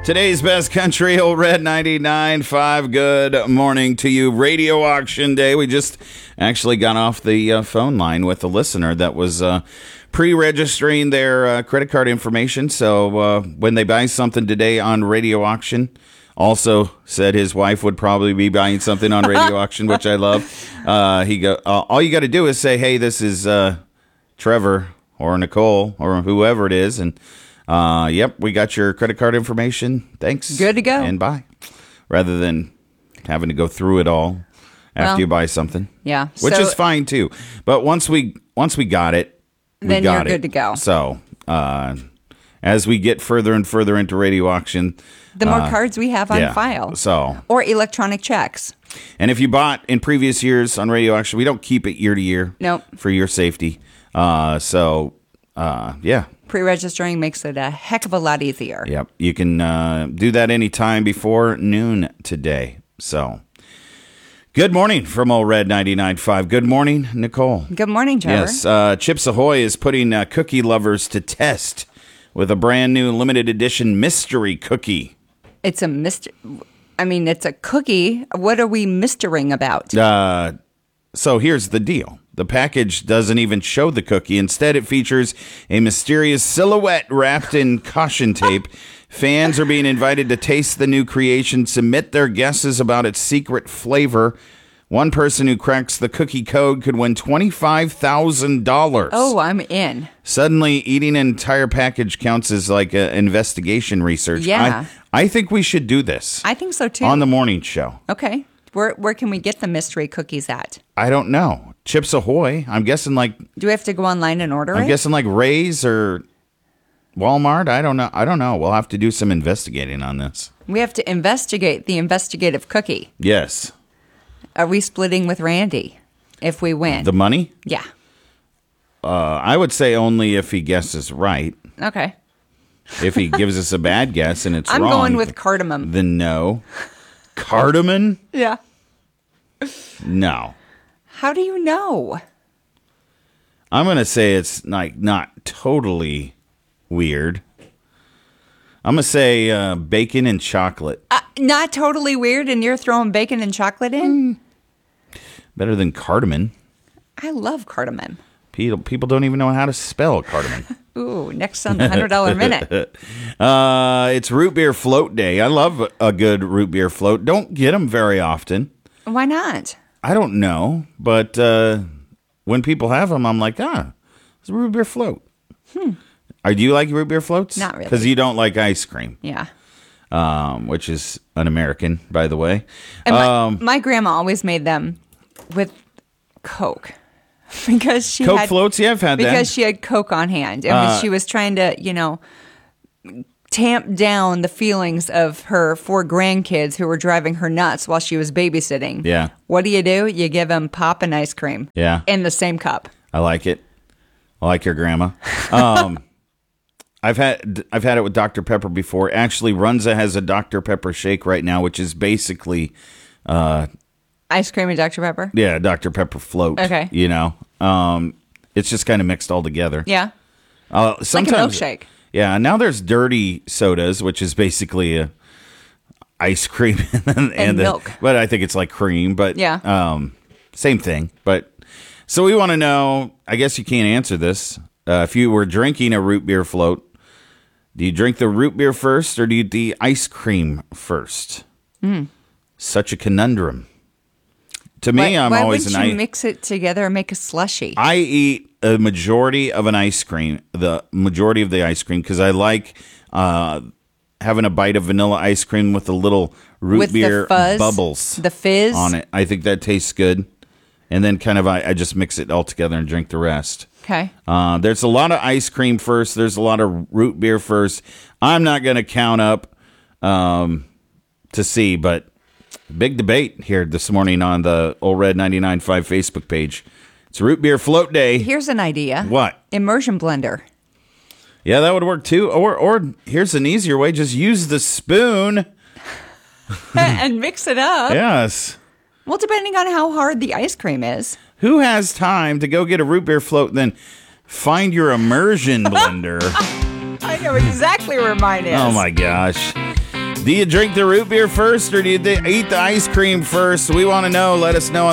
Today's best country, Old Red 99.5. Good morning to you. Radio auction day. We just actually got off the phone line with a listener that was pre-registering their credit card information. So when they buy something today on radio auction, also said his wife would probably be buying something on radio auction, which I love. All you got to do is say, hey, this is Trevor or Nicole or whoever it is, and yep, we got your credit card information. Thanks. Good to go. And bye. Rather than having to go through it all after you buy something. Yeah. Which is fine too. But once we got it, then you're good to go. So as we get further and further into radio auction, the more cards we have on file. So or electronic checks. And if you bought in previous years on radio auction, we don't keep it year to year. Nope. For your safety. Yeah. Pre-registering makes it a heck of a lot easier. Yep. You can do that anytime before noon today. So, good morning from Old Red 99.5. Good morning, Nicole. Good morning, Trevor. Yes. Chips Ahoy is putting cookie lovers to test with a brand new limited edition mystery cookie. It's a it's a cookie. What are we mystering about? So here's the deal. The package doesn't even show the cookie. Instead, it features a mysterious silhouette wrapped in caution tape. Fans are being invited to taste the new creation, submit their guesses about its secret flavor. One person who cracks the cookie code could win $25,000. Oh, I'm in. Suddenly, eating an entire package counts as like investigation research. Yeah. I think we should do this. I think so, too. On the morning show. Okay. Where can we get the mystery cookies at? I don't know. Chips Ahoy. I'm guessing like... Do we have to go online and order it? I'm guessing like Ray's or Walmart. I don't know. We'll have to do some investigating on this. We have to investigate the investigative cookie. Yes. Are we splitting with Randy if we win? The money? Yeah. I would say only if he guesses right. Okay. If he gives us a bad guess and it's I'm wrong. I'm going with cardamom. Then no. Cardamom? Yeah. No. How do you know? I'm going to say it's like not totally weird. I'm going to say bacon and chocolate. Not totally weird, and you're throwing bacon and chocolate in? Better than cardamom. I love cardamom. People don't even know how to spell cardamom. Ooh, next on the $100 Minute. It's Root Beer Float Day. I love a good root beer float. Don't get them very often. Why not? I don't know, but when people have them, I'm like, it's a root beer float. Do you like root beer floats? Not really. Because you don't like ice cream. Yeah. Which is un-American, by the way. And my grandma always made them with Coke. Because she Coke had floats? Yeah, I've had that. Because she had Coke on hand. And she was trying to, tamp down the feelings of her 4 grandkids who were driving her nuts while she was babysitting. Yeah. What do? You give them pop and ice cream. Yeah. In the same cup. I like it. I like your grandma. I've had it with Dr. Pepper before. Actually, Runza has a Dr. Pepper shake right now, which is basically... ice cream and Dr. Pepper? Yeah, Dr. Pepper float. Okay. It's just kind of mixed all together. Yeah. Sometimes, like a milkshake. Yeah, now there's dirty sodas, which is basically a ice cream and milk. But I think it's like cream, but yeah. Same thing. But so we want to know, I guess you can't answer this. If you were drinking a root beer float, do you drink the root beer first or do you eat the ice cream first? Such a conundrum. To me, I'm always why wouldn't you mix it together and make a slushie? I eat a majority of the ice cream, because I like having a bite of vanilla ice cream with a little root beer bubbles, the fizz on it. I think that tastes good. And then I just mix it all together and drink the rest. Okay. There's a lot of ice cream first. There's a lot of root beer first. I'm not going to count up to see, but big debate here this morning on the Old Red 99.5 Facebook page. It's Root Beer Float Day. Here's an idea. What? Immersion blender. Yeah, that would work too. Or here's an easier way. Just use the spoon. And mix it up. Yes. Well, depending on how hard the ice cream is. Who has time to go get a root beer float and then find your immersion blender? I know exactly where mine is. Oh, my gosh. Do you drink the root beer first or do you eat the ice cream first? We want to know. Let us know on